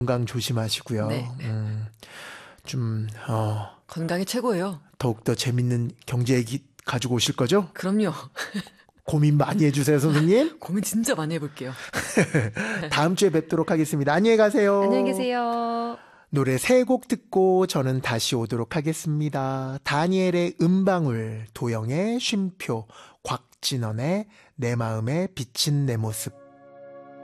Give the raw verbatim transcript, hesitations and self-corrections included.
건강 조심하시고요. 네. 음, 좀 어, 건강이 최고예요. 더욱더 재밌는 경제 얘기 가지고 오실 거죠? 그럼요. 고민 많이 해주세요, 선생님. 고민 진짜 많이 해볼게요. 다음 주에 뵙도록 하겠습니다. 안녕히 가세요. 안녕히 계세요. 노래 세 곡 듣고 저는 다시 오도록 하겠습니다. 다니엘의 음방울, 도영의 쉼표, 곽진원의 내 마음에 비친 내 모습.